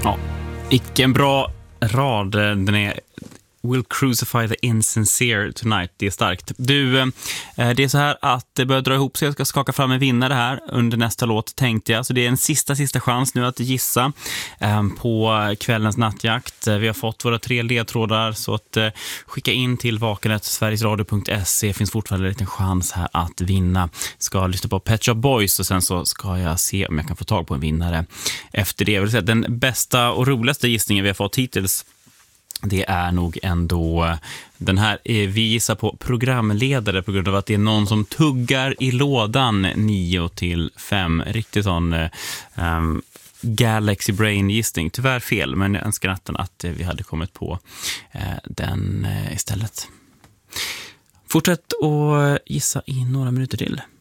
Ja, vilken bra rad den är. Will crucify the insincere tonight. Det är starkt. Du, det är så här att det börjar dra ihop sig. Jag ska skaka fram en vinnare här under nästa låt, tänkte jag. Så det är en sista chans nu att gissa på kvällens nattjakt. Vi har fått våra 3 ledtrådar, så att skicka in till vakenet sverigesradio.se. Finns fortfarande en liten chans här att vinna. Ska lyssna på Pet Shop Boys och sen så ska jag se om jag kan få tag på en vinnare efter det. Jag vill säga, den bästa och roligaste gissningen vi har fått hittills, det är nog ändå den här. Vi gissar på programledare på grund av att det är någon som tuggar i lådan 9-5. Riktigt sån Galaxy Brain gissning. Tyvärr fel, men jag önskar att vi hade kommit på den istället. Fortsätt att gissa i några minuter till.